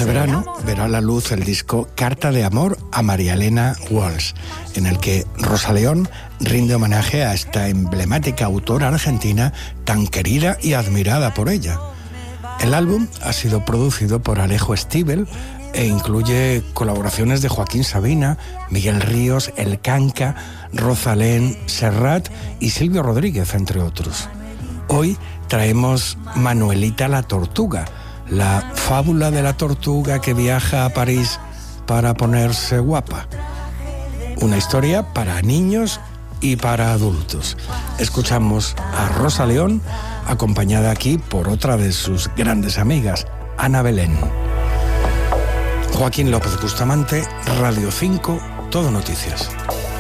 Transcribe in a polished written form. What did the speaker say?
Este verano verá la luz el disco Carta de amor a María Elena Walsh, en el que Rosa León rinde homenaje a esta emblemática autora argentina tan querida y admirada por ella. El álbum ha sido producido por Alejo Stivel e incluye colaboraciones de Joaquín Sabina, Miguel Ríos, El Canca, Rosalén, Serrat y Silvio Rodríguez, entre otros. Hoy traemos Manuelita la Tortuga, la fábula de la tortuga que viaja a París para ponerse guapa. Una historia para niños y para adultos. Escuchamos a Rosa León, acompañada aquí por otra de sus grandes amigas, Ana Belén. Joaquín López Bustamante, Radio 5, Todo Noticias.